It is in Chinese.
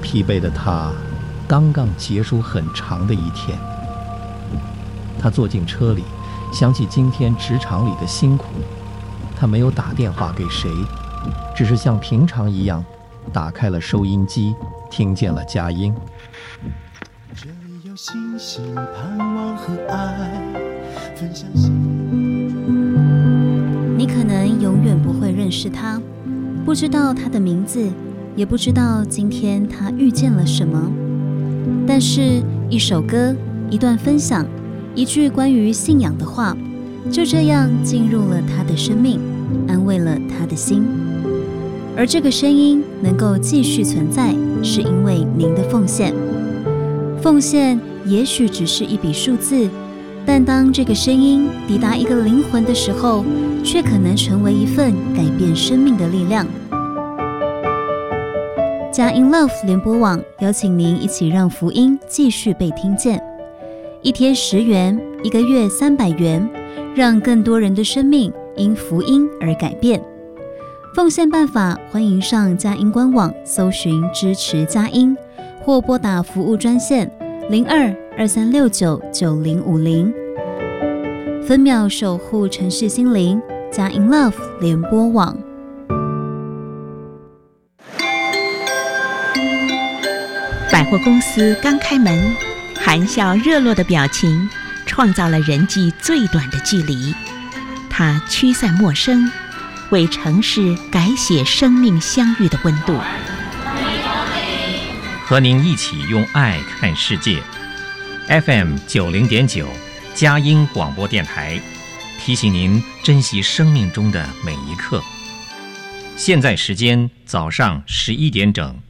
疲惫的他刚刚结束很长的一天。他坐进车里，想起今天职场里的辛苦，他没有打电话给谁，只是像平常一样打开了收音机，听见了佳音。 这里有星星盼望和爱分享心。 你可能永远不会认识他，不知道他的名字，也不知道今天他遇见了什么，但是一首歌，一段分享，一句关于信仰的话，就这样进入了他的生命，安慰了他的心。而这个声音能够继续存在，是因为您的奉献。奉献也许只是一笔数字，但当这个声音抵达一个灵魂的时候，却可能成为一份改变生命的力量。佳音 Love 联播网邀请您一起让福音继续被听见，一天10元，一个月300元，让更多人的生命因福音而改变。奉献办法，欢迎上佳音官网搜寻支持佳音，或拨打服务专线02-2369-9050。分秒守护城市心灵，佳音 Love 联播网。 百货公司刚开门，含笑热络的表情创造了人际最短的距离。它驱散陌生，为城市改写生命相遇的温度。 和您一起用爱看世界。FM 90.9佳音广播电台提醒您珍惜生命中的每一刻。现在时间早上11点整。